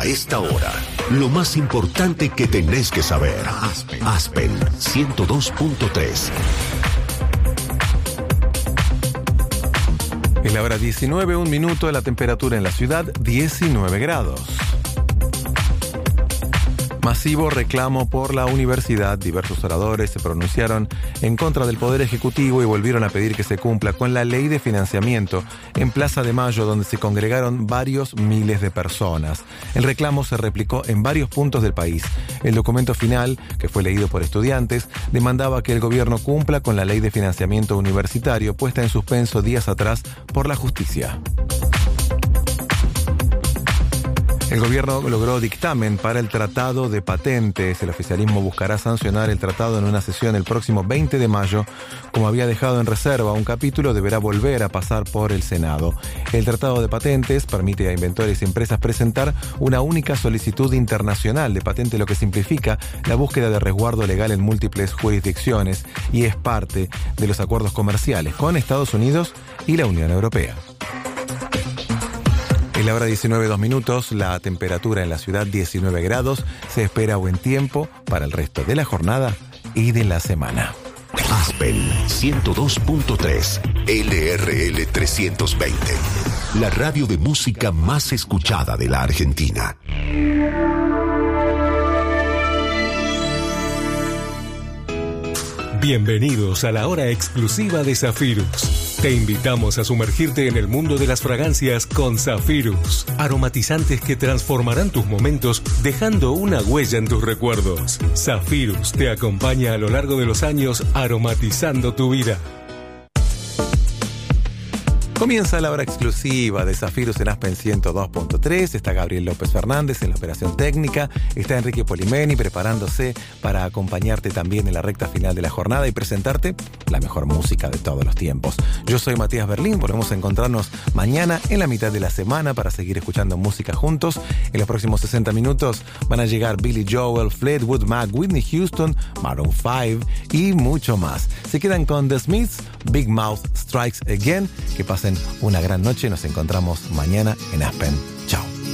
A esta hora, lo más importante que tenés que saber. Aspen 102.3. En la hora 19, 1 minuto, la temperatura en la ciudad 19 grados. Masivo reclamo por la universidad. Diversos oradores se pronunciaron en contra del Poder Ejecutivo y volvieron a pedir que se cumpla con la ley de financiamiento en Plaza de Mayo, donde se congregaron varios miles de personas. El reclamo se replicó en varios puntos del país. El documento final, que fue leído por estudiantes, demandaba que el gobierno cumpla con la ley de financiamiento universitario puesta en suspenso días atrás por la justicia. El gobierno logró dictamen para el Tratado de Patentes. El oficialismo buscará sancionar el tratado en una sesión el próximo 20 de mayo. Como había dejado en reserva un capítulo, deberá volver a pasar por el Senado. El Tratado de Patentes permite a inventores y empresas presentar una única solicitud internacional de patente, lo que simplifica la búsqueda de resguardo legal en múltiples jurisdicciones y es parte de los acuerdos comerciales con Estados Unidos y la Unión Europea. En la hora 19, 2 minutos, la temperatura en la ciudad 19 grados. Se espera buen tiempo para el resto de la jornada y de la semana. Aspen 102.3, LRL 320. La radio de música más escuchada de la Argentina. Bienvenidos a la hora exclusiva de Zafirus. Te invitamos a sumergirte en el mundo de las fragancias con Zafirus. Aromatizantes que transformarán tus momentos dejando una huella en tus recuerdos. Zafirus te acompaña a lo largo de los años aromatizando tu vida. Comienza la hora exclusiva de Zafirus en Aspen 102.3. Está Gabriel López Fernández en la operación técnica. Está Enrique Polimeni preparándose para acompañarte también en la recta final de la jornada y presentarte la mejor música de todos los tiempos. Yo soy Matías Berlín. Volvemos a encontrarnos mañana en la mitad de la semana para seguir escuchando música juntos. En los próximos 60 minutos van a llegar Billy Joel, Fleetwood Mac, Whitney Houston, Maroon 5 y mucho más. Se quedan con The Smiths, Big Mouth Strikes Again. Que pasen una gran noche. Nos encontramos mañana en Aspen. Chao.